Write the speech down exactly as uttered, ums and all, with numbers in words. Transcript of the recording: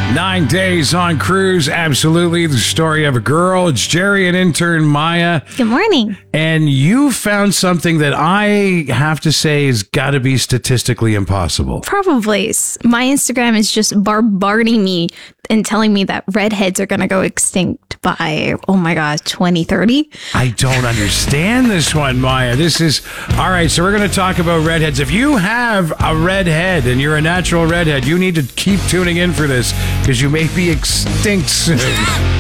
Nine days on cruise, absolutely. The story of a girl. It's Jerry and intern Maya. Good morning. And you found something that I have to say has got to be statistically impossible. Probably. My Instagram is just bombarding me and telling me that redheads are going to go extinct by, oh my God, twenty thirty. I don't understand this one, Maya. This is, all right, so we're going to talk about redheads. If you have a redhead and you're a natural redhead, you need to keep tuning in for this because you may be extinct soon.